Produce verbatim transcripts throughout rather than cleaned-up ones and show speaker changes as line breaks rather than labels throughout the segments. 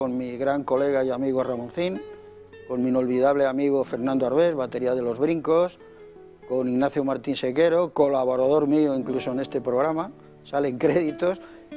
Con mi gran colega y amigo Ramoncín, con mi inolvidable amigo Fernando Arbés, batería de Los Brincos, con Ignacio Martín Sequero, colaborador mío incluso en este programa, salen créditos,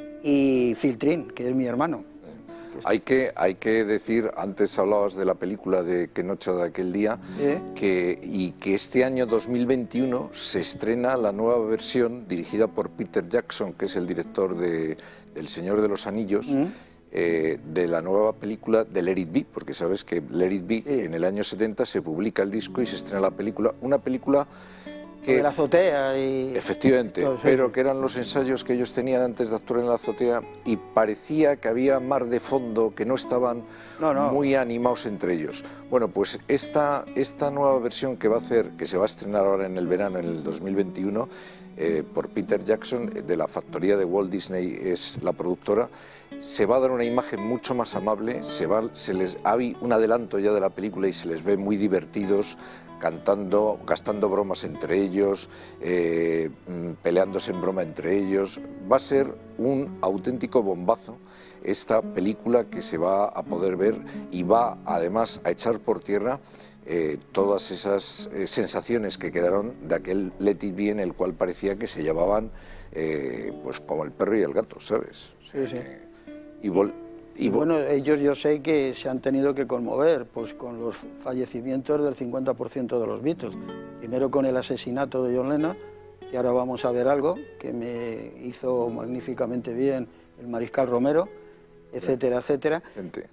y Filtrín, que es mi hermano.
Hay que, hay que decir, antes hablabas de la película de Qué noche de aquel día, ¿Eh? que, y que este año dos mil veintiuno se estrena la nueva versión dirigida por Peter Jackson, que es el director de El Señor de los Anillos, ¿Mm? eh, de la nueva película de Let It Be, porque sabes que Let It Be, sí. en el año setenta se publica el disco y se estrena la película, una película que...
de la azotea y...
Efectivamente, todo, sí, pero sí. que eran los ensayos que ellos tenían antes de actuar en la azotea y parecía que había mar de fondo, que no estaban no, no. muy animados entre ellos. Bueno, pues esta, esta nueva versión que va a hacer, que se va a estrenar ahora en el verano, en el dos mil veintiuno, eh, por Peter Jackson, de la factoría de Walt Disney, es la productora, se va a dar una imagen mucho más amable, se va, se les, hay un adelanto ya de la película y se les ve muy divertidos, cantando, gastando bromas entre ellos, eh, peleándose en broma entre ellos. Va a ser un auténtico bombazo esta película que se va a poder ver y va además a echar por tierra eh, todas esas eh, sensaciones que quedaron de aquel Let It Be en el cual parecía que se llevaban eh, pues como el perro y el gato, ¿sabes?
Sí, sí.
Eh, y vol
Y bueno, ellos yo sé que se han tenido que conmover pues con los fallecimientos del cincuenta por ciento de los Beatles. Primero con el asesinato de John Lennon, que ahora vamos a ver algo, que me hizo magníficamente bien el Mariscal Romero, etcétera, etcétera.
Gente.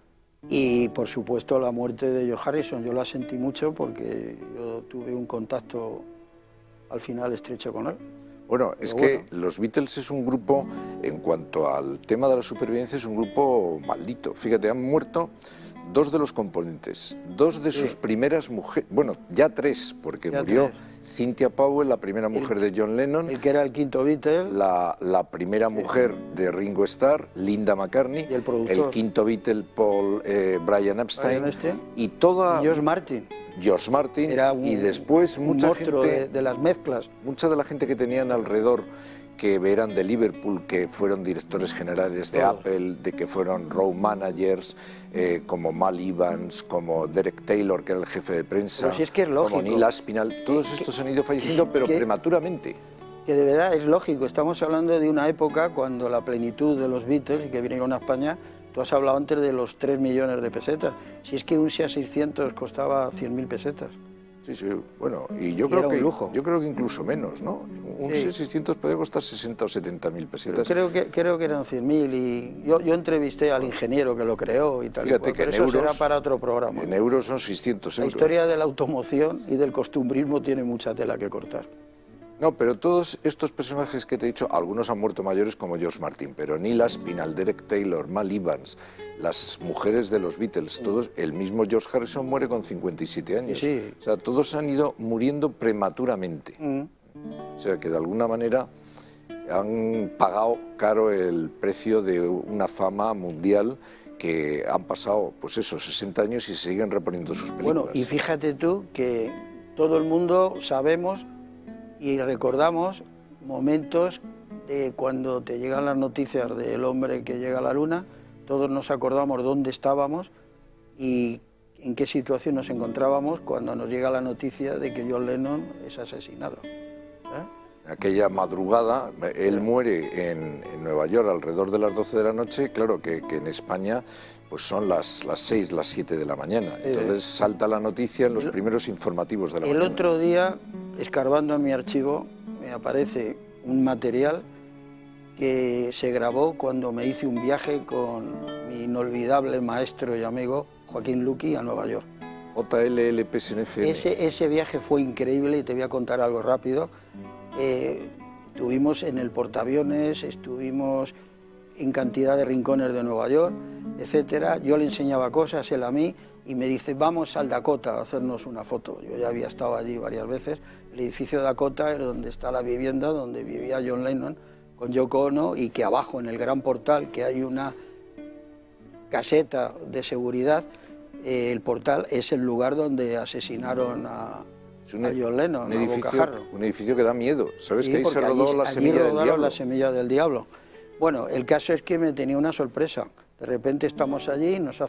Y por supuesto la muerte de George Harrison, yo la sentí mucho porque yo tuve un contacto al final estrecho con él.
Bueno, es que los Beatles es un grupo, en cuanto al tema de la supervivencia, es un grupo maldito. Fíjate, han muerto dos de los componentes, dos de sus sí. primeras mujeres, bueno, ya tres, porque ya murió tres. Cynthia Powell, la primera mujer el, de John Lennon.
El que era el quinto Beatle.
La, la primera mujer sí. de Ringo Starr, Linda McCartney.
Y el productor.
El quinto Beatle, Paul, eh, Brian Epstein.
Brian Epstein.
Y toda...
Y George Martin.
George Martin,
era un,
y después mucha
un monstruo
gente,
de, de las mezclas.
Mucha de la gente que tenían alrededor, que eran de Liverpool, que fueron directores generales de Todos. Apple, de que fueron road managers, eh, como Mal Evans, como Derek Taylor, que era el jefe de prensa,
pero si es que es lógico.
como Neil Aspinall, todos que, estos han ido falleciendo, pero que, prematuramente.
Que de verdad es lógico, estamos hablando de una época cuando la plenitud de los Beatles, que vinieron a España, tú has hablado antes de los tres millones de pesetas. Si es que un SEA seiscientos costaba cien mil pesetas.
Sí, sí, bueno, y yo,
y
creo, que,
lujo.
yo creo que incluso menos, ¿no? Un
sí.
SEA seiscientos podía costar sesenta o setenta mil pesetas.
Pero creo que, creo que eran cien mil y yo, yo entrevisté al ingeniero que lo creó y tal.
Fíjate
y
que
pero
en
eso
euros,
será para otro programa.
En euros son seiscientos euros.
La historia de la automoción y del costumbrismo tiene mucha tela que cortar.
No, pero todos estos personajes que te he dicho, algunos han muerto mayores como George Martin, pero Neil Aspinall, Derek Taylor, Mal Evans, las mujeres de los Beatles, todos, el mismo George Harrison muere con cincuenta y siete años.
Sí, sí.
O sea, todos han ido muriendo prematuramente. Mm. O sea, que de alguna manera han pagado caro el precio de una fama mundial que han pasado, pues eso, sesenta años y siguen reponiendo sus películas.
Bueno, y fíjate tú que todo el mundo sabemos y recordamos momentos de cuando te llegan las noticias del hombre que llega a la luna, todos nos acordamos dónde estábamos y en qué situación nos encontrábamos cuando nos llega la noticia de que John Lennon es asesinado. ¿Eh?
Aquella madrugada, él muere en, en Nueva York alrededor de las doce de la noche, claro que, que en España pues son las, las seis, las siete de la mañana, entonces salta la noticia en los primeros informativos de la
el
mañana.
El otro día, escarbando en mi archivo, me aparece un material que se grabó cuando me hice un viaje con mi inolvidable maestro y amigo Joaquín Luqui a Nueva York.
J L L P S N F N.
Ese, ese viaje fue increíble y te voy a contar algo rápido. Eh, estuvimos en el portaaviones, estuvimos en cantidad de rincones de Nueva York, etcétera. Yo le enseñaba cosas, él a mí, y me dice, vamos al Dakota a hacernos una foto. Yo ya había estado allí varias veces. El edificio Dakota es donde está la vivienda donde vivía John Lennon con Yoko Ono, y que abajo en el gran portal, que hay una caseta de seguridad, eh, el portal es el lugar donde asesinaron a,
un,
a John Lennon,
un
a
edificio,
Bocajarro.
Un edificio que da miedo, ¿sabes?
Sí,
que ahí se rodó
allí,
la,
allí
semilla del diablo.
la semilla del diablo. Bueno, el caso es que me tenía una sorpresa. De repente estamos allí, nos hacen